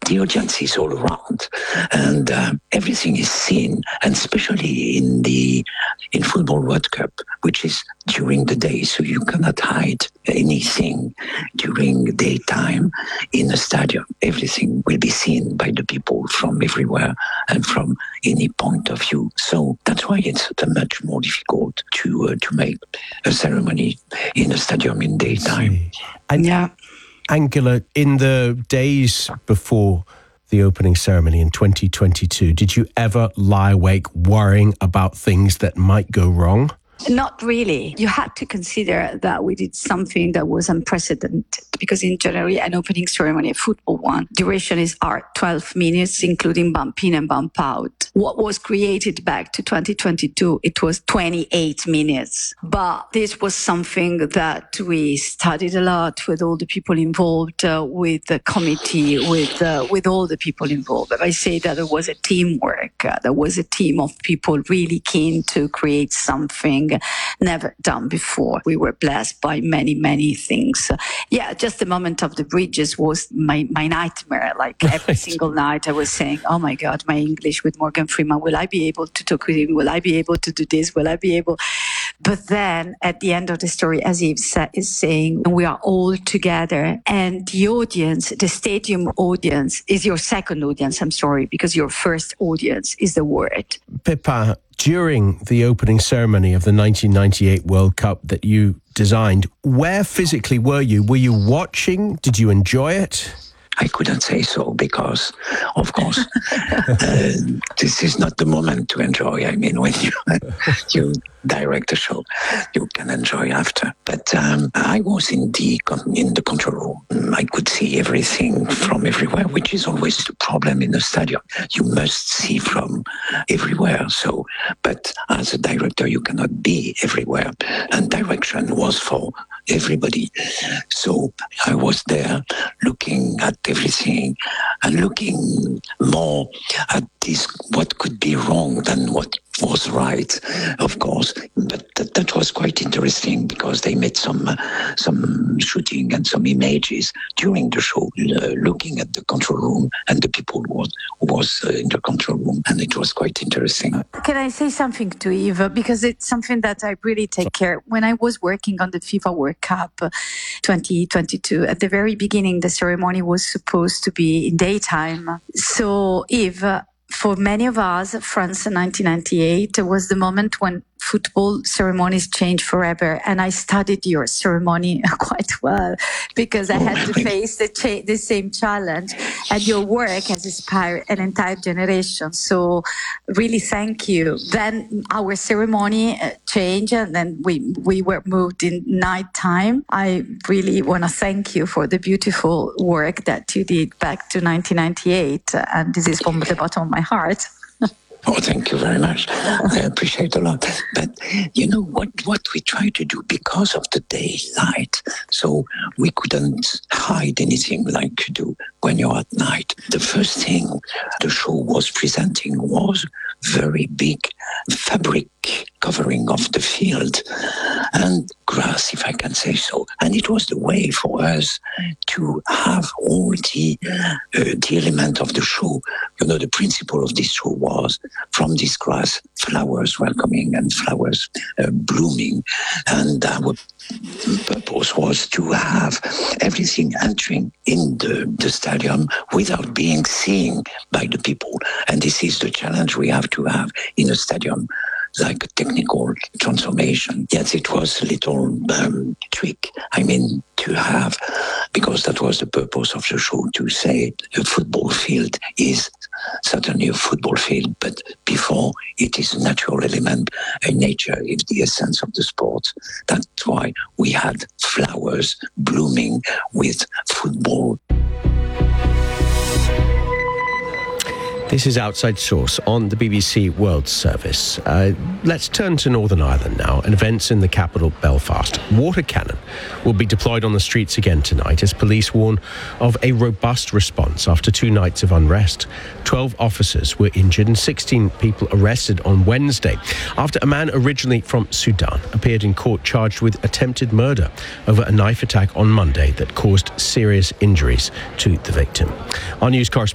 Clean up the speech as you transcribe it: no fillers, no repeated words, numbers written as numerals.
the audience is all around, and everything is seen, and especially in Football World Cup, which is during the day, so you cannot hide anything during daytime in a stadium. Everything will be seen by the people from everywhere and from any point of view. So that's why it's much more difficult to make a ceremony in a stadium in daytime. And Angela, in the days before the opening ceremony in 2022, did you ever lie awake worrying about things that might go wrong? Not really. You had to consider that we did something that was unprecedented, because in January, an opening ceremony, a football one, duration is 12 minutes, including bump in and bump out. What was created back to 2022, it was 28 minutes. But this was something that we studied a lot with all the people involved, with the committee, with all the people involved. I say that there was a teamwork. There was a team of people really keen to create something never done before. We were blessed by many, many things. Just the moment of the bridges was my nightmare. Like every single night I was saying, oh my God, my English with Morgan Freeman, will I be able to talk with him? Will I be able to do this? Will I be able? But then at the end of the story, as Yves is saying, we are all together, and the audience, the stadium audience, is your second audience, I'm sorry, because your first audience is the word. Pippa, during the opening ceremony of the 1998 World Cup that you designed, where physically were you? Were you watching? Did you enjoy it? I couldn't say so because, of course, this is not the moment to enjoy. I mean, when you direct a show, you can enjoy after. But I was in the control room. I could see everything from everywhere, which is always the problem in a stadium. You must see from everywhere. So, but as a director, you cannot be everywhere. And direction was for everybody. So I was there looking at everything and looking more at this, what could be wrong than what was right, of course. But that was quite interesting because they made some shooting and some images during the show, looking at the control room and the people who was in the control room, and it was quite interesting. Can I say something to Eva? Because it's something that I really take care. When I was working on the FIFA World Cup 2022, at the very beginning, the ceremony was supposed to be in daytime. So Eva, for many of us, France in 1998 was the moment when football ceremonies changed forever. And I studied your ceremony quite well because I had to face the same challenge. And your work has inspired an entire generation. So really thank you. Then our ceremony changed, and then we were moved in nighttime. I really want to thank you for the beautiful work that you did back to 1998. And this is from the bottom of my heart. Oh, thank you very much. I appreciate a lot. But you know what we try to do because of the daylight, so we couldn't hide anything like you do when you're at night. The first thing the show was presenting was very big fabric covering of the field and grass, if I can say so. And it was the way for us to have all the element of the show. You know, the principle of this show was from this grass, flowers were coming and flowers blooming. And our purpose was to have everything entering in the stadium without being seen by the people. And this is the challenge we have to have in a stadium, like a technical transformation. Yes, it was a little trick, I mean, to have, because that was the purpose of the show, to say a football field is certainly a football field, but before it is a natural element, nature is the essence of the sport. That's why we had flowers blooming with football. This is Outside Source on the BBC World Service. Let's turn to Northern Ireland now and events in the capital, Belfast. Water cannon will be deployed on the streets again tonight as police warn of a robust response after 2 nights of unrest. 12 officers were injured and 16 people arrested on Wednesday after a man originally from Sudan appeared in court charged with attempted murder over a knife attack on Monday that caused serious injuries to the victim. Our news correspondent